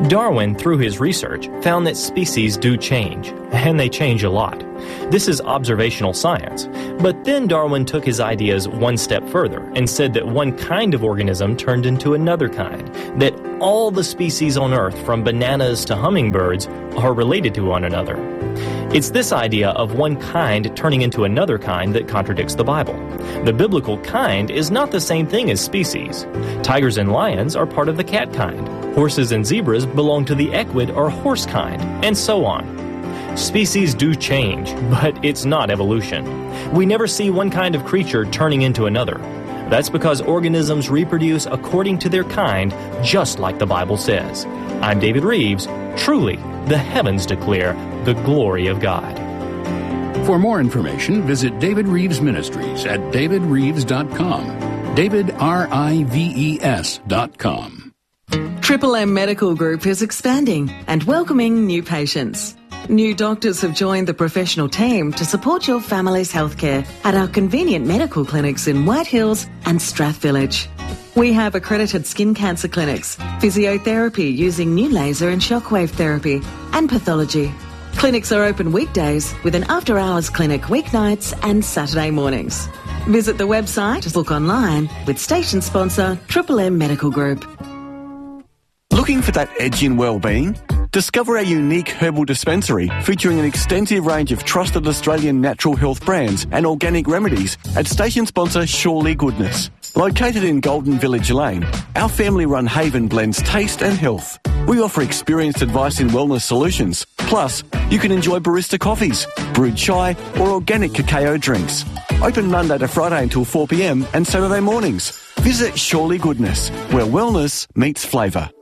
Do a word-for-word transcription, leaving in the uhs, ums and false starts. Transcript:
Darwin, through his research, found that species do change, and they change a lot. This is observational science. But then Darwin took his ideas one step further and said that one kind of organism turned into another kind, that all the species on Earth, from bananas to hummingbirds, are related to one another. It's this idea of one kind turning into another kind that contradicts the Bible. The biblical kind is not the same thing as species. Tigers and lions are part of the cat kind. Horses and zebras belong to the equid or horse kind, and so on. Species do change, but it's not evolution. We never see one kind of creature turning into another. That's because organisms reproduce according to their kind, just like the Bible says. I'm David Reeves. Truly, the heavens declare the glory of God. For more information, visit David Reeves Ministries at david reeves dot com. David, R I V E S dot com. Triple M Medical Group is expanding and welcoming new patients. New doctors have joined the professional team to support your family's healthcare at our convenient medical clinics in White Hills and Strath Village. We have accredited skin cancer clinics, physiotherapy using new laser and shockwave therapy, and pathology. Clinics are open weekdays with an after-hours clinic weeknights and Saturday mornings. Visit the website or book online with station sponsor Triple M Medical Group. Looking for that edge in well-being? Discover our unique herbal dispensary featuring an extensive range of trusted Australian natural health brands and organic remedies at station sponsor Surely Goodness. Located in Golden Village Lane, our family-run haven blends taste and health. We offer experienced advice in wellness solutions. Plus, you can enjoy barista coffees, brewed chai or organic cacao drinks. Open Monday to Friday until four p m and Saturday mornings. Visit Surely Goodness, where wellness meets flavour.